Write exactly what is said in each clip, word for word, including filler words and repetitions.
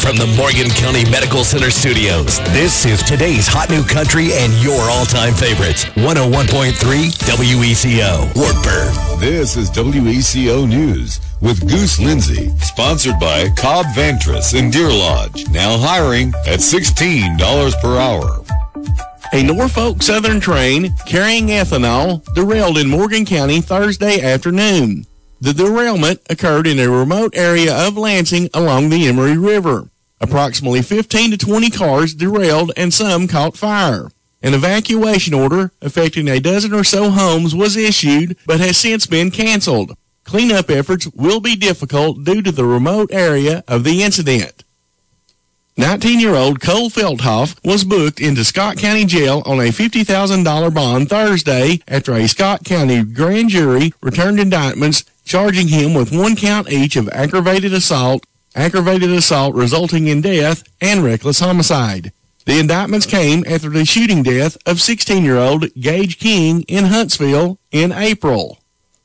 From the Morgan County Medical Center studios, this is today's hot new country and your all-time favorites. one oh one point three W E C O, Wartburg. This is W E C O News with Goose Lindsay, sponsored by Cobb Vantras in Deer Lodge, now hiring at sixteen dollars per hour. A Norfolk Southern train carrying ethanol derailed in Morgan County Thursday afternoon. The derailment occurred in a remote area of Lansing along the Emory River. Approximately fifteen to twenty cars derailed and some caught fire. An evacuation order affecting a dozen or so homes was issued but has since been canceled. Cleanup efforts will be difficult due to the remote area of the incident. nineteen-year-old Cole Feldhoff was booked into Scott County Jail on a fifty thousand dollars bond Thursday after a Scott County grand jury returned indictments charging him with one count each of aggravated assault, aggravated assault resulting in death, and reckless homicide. The indictments came after the shooting death of sixteen-year-old Gage King in Huntsville in April.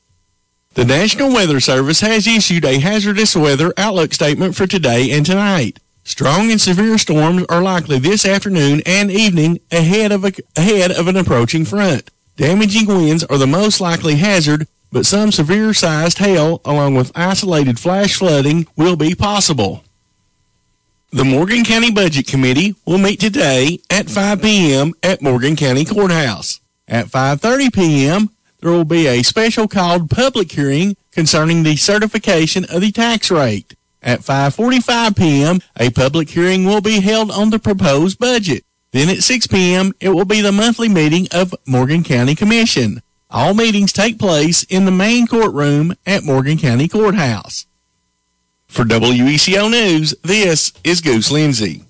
The National Weather Service has issued a hazardous weather outlook statement for today and tonight. Strong and severe storms are likely this afternoon and evening ahead of, a, ahead of an approaching front. Damaging winds are the most likely hazard, but some severe-sized hail, along with isolated flash flooding, will be possible. The Morgan County Budget Committee will meet today at five p.m. at Morgan County Courthouse. At five thirty p.m., there will be a special called public hearing concerning the certification of the tax rate. At five forty-five p.m., a public hearing will be held on the proposed budget. Then at six p.m., it will be the monthly meeting of Morgan County Commission. All meetings take place in the main courtroom at Morgan County Courthouse. For W E C O News, this is Goose Lindsay.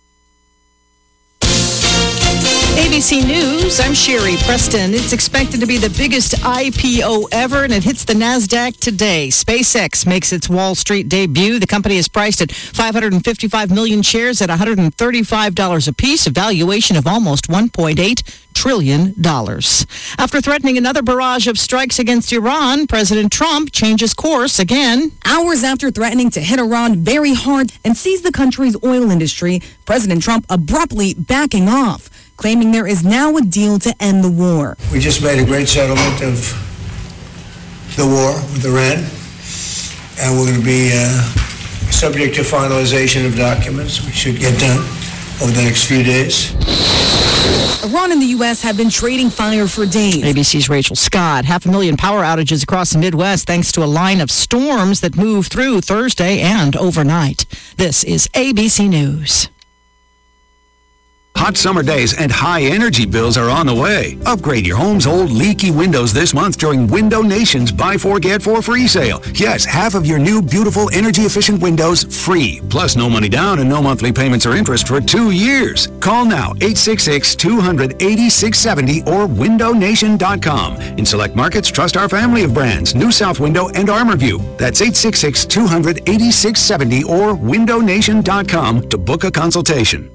A B C News, I'm Sherry Preston. It's expected to be the biggest I P O ever, and it hits the NASDAQ today. SpaceX makes its Wall Street debut. The company is priced at five hundred fifty-five million shares at one hundred thirty-five dollars apiece, a valuation of almost one point eight trillion dollars. After threatening another barrage of strikes against Iran, President Trump changes course again. Hours after threatening to hit Iran very hard and seize the country's oil industry, President Trump abruptly backing off, claiming there is now a deal to end the war. We just made a great settlement of the war with Iran, and we're going to be uh, subject to finalization of documents, which should get done over the next few days. Iran and the U S have been trading fire for days. A B C's Rachel Scott. Half a million power outages across the Midwest thanks to a line of storms that moved through Thursday and overnight. This is A B C News. Hot summer days and high energy bills are on the way. Upgrade your home's old leaky windows this month during Window Nation's Buy Four Get Four free sale. Yes, half of your new beautiful energy-efficient windows free. Plus no money down and no monthly payments or interest for two years. Call now, eight six six, two hundred, eighty-six seventy or window nation dot com. In select markets, trust our family of brands, New South Window and ArmorView. That's eight six six, two hundred, eighty-six seventy or window nation dot com to book a consultation.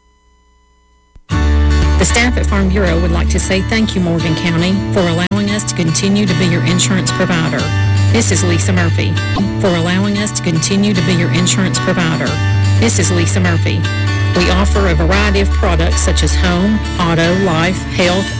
The staff at Farm Bureau would like to say thank you, Morgan County, for allowing us to continue to be your insurance provider. This is Lisa Murphy. For allowing us to continue to be your insurance provider. This is Lisa Murphy. We offer a variety of products such as home, auto, life, health,